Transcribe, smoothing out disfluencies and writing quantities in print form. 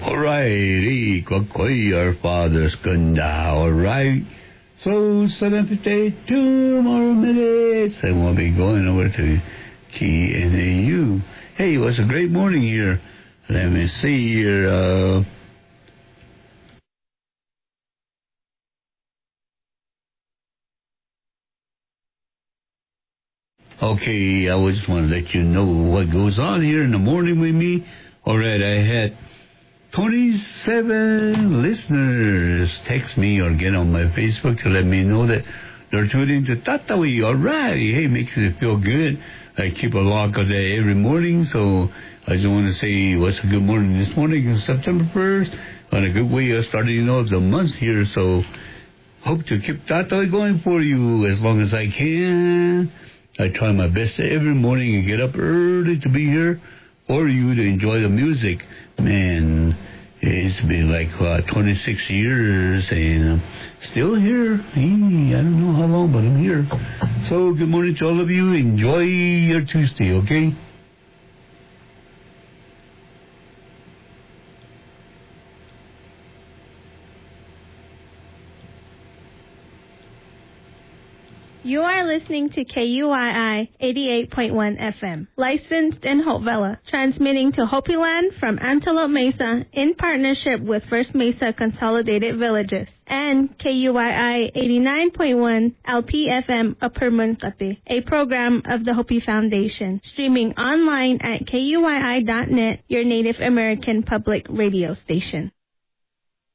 All right, Kwakway, our Father's Kunda. All right. So 7:52 more minutes, and we'll be going over to KNAU. Hey, it was a great morning here. Let me see here. Okay, I just want to let you know what goes on here in the morning with me. All right, I had 27 listeners text me or get on my Facebook to let me know that they're tuning to Tatawi. All right. Hey, makes me feel good. I keep a log of that every morning, so I just want to say what's a good morning this morning is September 1st, on a good way of starting off the month here, so hope to keep Tatawi going for you as long as I can. I try my best every morning and get up early to be here for you to enjoy the music. Man, it's been like 26 years and I'm still here. Hey, I don't know how long, but I'm here. So good morning to all of you. Enjoy your Tuesday, okay? You are listening to KUII 88.1 FM, licensed in Hopevilla, transmitting to Hopi Land from Antelope Mesa in partnership with First Mesa Consolidated Villages, and KUII 89.1 LPFM Upper Munkate, a program of the Hopi Foundation, streaming online at KUII.net, your Native American public radio station.